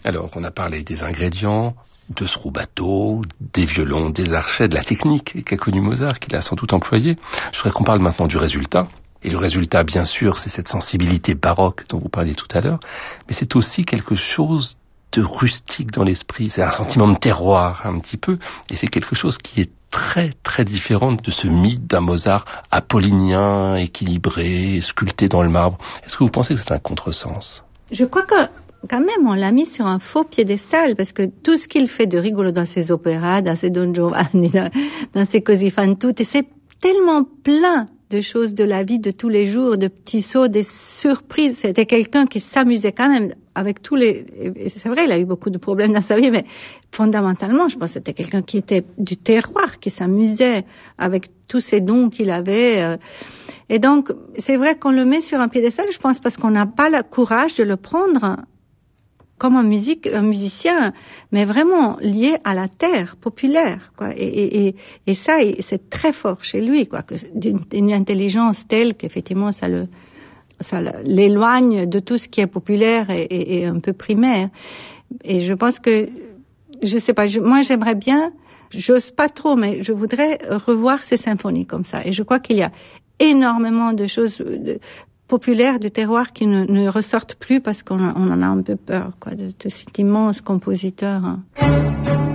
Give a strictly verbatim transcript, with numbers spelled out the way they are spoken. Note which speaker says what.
Speaker 1: Alors, on a parlé des ingrédients, de ce roubateau, des violons, des archets, de la technique qu'a connue Mozart, qu'il a sans doute employée. Je voudrais qu'on parle maintenant du résultat. Et le résultat, bien sûr, c'est cette sensibilité baroque dont vous parliez tout à l'heure, mais c'est aussi quelque chose de rustique dans l'esprit. C'est un sentiment de terroir, un petit peu, et c'est quelque chose qui est très, très différent de ce mythe d'un Mozart apollinien, équilibré, sculpté dans le marbre. Est-ce que vous pensez que c'est un contresens ?
Speaker 2: Je crois que quand même, on l'a mis sur un faux piédestal, parce que tout ce qu'il fait de rigolo dans ses opéras, dans ses Don Giovanni, dans, dans ses Così fan tutte, c'est tellement plein de choses de la vie de tous les jours, de petits sauts, des surprises. C'était quelqu'un qui s'amusait quand même avec tous les... Et c'est vrai, il a eu beaucoup de problèmes dans sa vie, mais fondamentalement, je pense que c'était quelqu'un qui était du terroir, qui s'amusait avec tous ces dons qu'il avait. Et donc, c'est vrai qu'on le met sur un piédestal, je pense, parce qu'on n'a pas le courage de le prendre comme un, musique, un musicien, mais vraiment lié à la terre populaire, quoi. Et, et, et, et ça, c'est très fort chez lui, quoi, que d'une, d'une intelligence telle qu'effectivement ça le, ça l'éloigne de tout ce qui est populaire et, et, et un peu primaire. Et je pense que, je sais pas, je, moi j'aimerais bien, j'ose pas trop, mais je voudrais revoir ces symphonies comme ça. Et je crois qu'il y a énormément de choses de, populaires du terroir qui ne, ne ressortent plus parce qu'on on en a un peu peur, quoi, de, de cet immense compositeur. Hein.